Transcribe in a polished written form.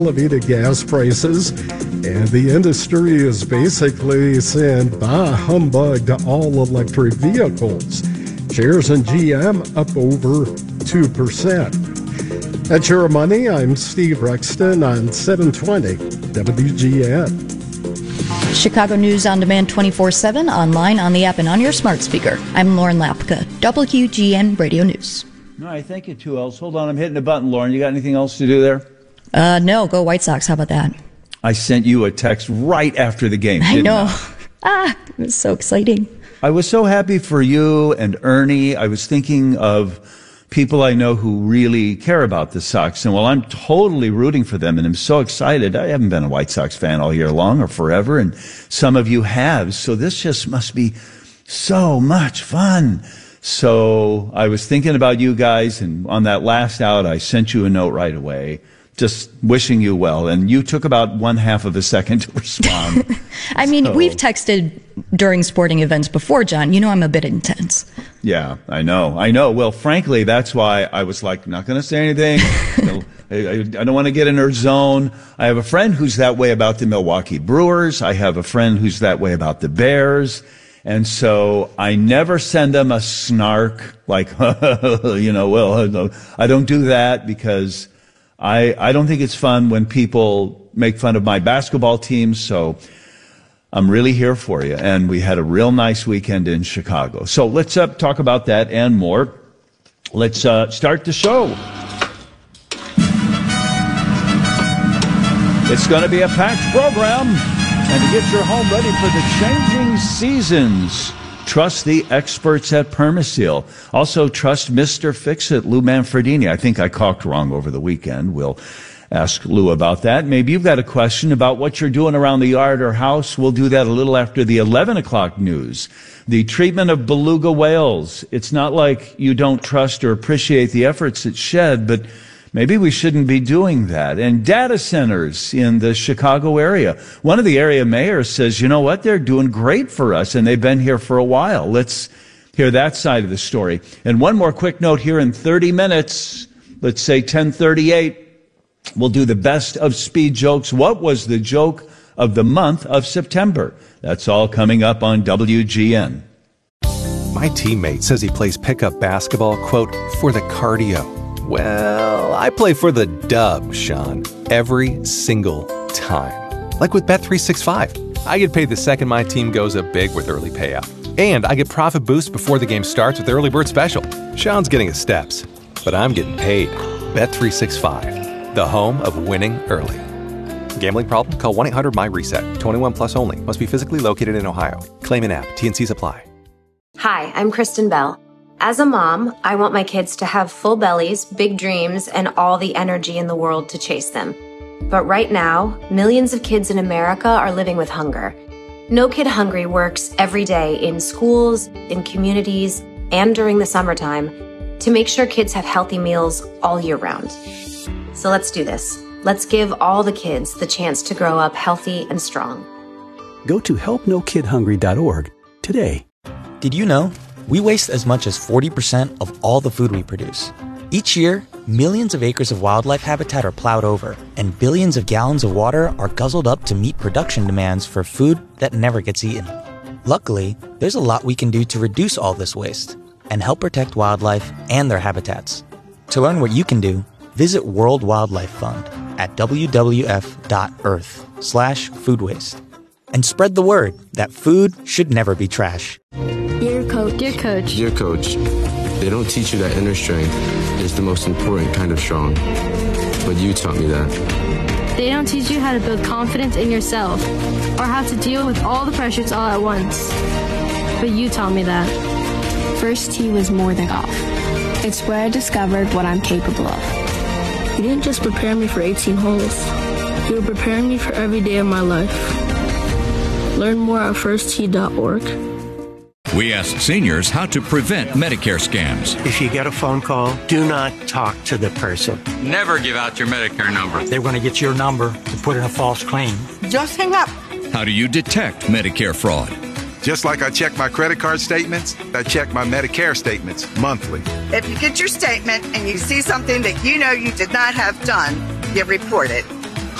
elevated gas prices, and the industry is basically saying bah humbug to all electric vehicles. Shares in GM up over 2%. At Your Money, I'm Steve Rexton on 720 WGN. Chicago News on Demand 24/7, online, on the app, and on your smart speaker. I'm Lauren Lapka, WGN Radio News. All right, thank you, 2Ls. Hold on, I'm hitting a button, Lauren. You got anything else to do there? No, go White Sox. How about that? I sent you a text right after the game. I know. It was so exciting. I was so happy for you and Ernie. I was thinking of people I know who really care about the Sox. And I'm totally rooting for them and I'm so excited. I haven't been a White Sox fan all year long or forever, and some of you have. So this just must be so much fun. So I was thinking about you guys, and on that last out, I sent you a note right away, just wishing you well. And you took about 1/2 of a second to respond. I mean, we've texted during sporting events before, John. You know I'm a bit intense. Yeah, I know. Well, frankly, that's why I was like, not going to say anything. I don't want to get in her zone. I have a friend who's that way about the Milwaukee Brewers. I have a friend who's that way about the Bears. And so I never send them a snark like, I don't do that because I don't think it's fun when people make fun of my basketball team. So I'm really here for you. And we had a real nice weekend in Chicago. So let's talk about that and more. Let's start the show. It's going to be a packed program. And to get your home ready for the changing seasons, trust the experts at Permaseal. Also, trust Mr. Fix-It, Lou Manfredini. I think I caulked wrong over the weekend. We'll ask Lou about that. Maybe you've got a question about what you're doing around the yard or house. We'll do that a little after the 11 o'clock news. The treatment of beluga whales. It's not like you don't trust or appreciate the efforts it shed, but maybe we shouldn't be doing that. And data centers in the Chicago area. One of the area mayors says, you know what, they're doing great for us, and they've been here for a while. Let's hear that side of the story. And one more quick note here in 30 minutes, let's say 10:38, we'll do the best of speed jokes. What was the joke of the month of September? That's all coming up on WGN. My teammate says he plays pickup basketball, quote, for the cardio. Well, I play for the dub, Sean, every single time. Like with Bet365. I get paid the second my team goes up big with early payout. And I get profit boosts before the game starts with Early Bird Special. Sean's getting his steps, but I'm getting paid. Bet365, the home of winning early. Gambling problem? Call 1-800-MY-RESET. 21 plus only. Must be physically located in Ohio. Claim an app. T&Cs apply. Hi, I'm Kristen Bell. As a mom, I want my kids to have full bellies, big dreams, and all the energy in the world to chase them. But right now, millions of kids in America are living with hunger. No Kid Hungry works every day in schools, in communities, and during the summertime to make sure kids have healthy meals all year round. So let's do this. Let's give all the kids the chance to grow up healthy and strong. Go to helpnokidhungry.org today. Did you know? We waste as much as 40% of all the food we produce. Each year, millions of acres of wildlife habitat are plowed over, and billions of gallons of water are guzzled up to meet production demands for food that never gets eaten. Luckily, there's a lot we can do to reduce all this waste and help protect wildlife and their habitats. To learn what you can do, visit World Wildlife Fund at wwf.earth/food waste. And spread the word that food should never be trash. Dear Coach. Dear Coach. Dear Coach, they don't teach you that inner strength is the most important kind of strong. But you taught me that. They don't teach you how to build confidence in yourself or how to deal with all the pressures all at once. But you taught me that. First tee was more than golf. It's where I discovered what I'm capable of. You didn't just prepare me for 18 holes. You were preparing me for every day of my life. Learn more at firsttee.org. We ask seniors how to prevent Medicare scams. If you get a phone call, do not talk to the person. Never give out your Medicare number. They're going to get your number and put in a false claim. Just hang up. How do you detect Medicare fraud? Just like I check my credit card statements, I check my Medicare statements monthly. If you get your statement and you see something that you know you did not have done, you report it.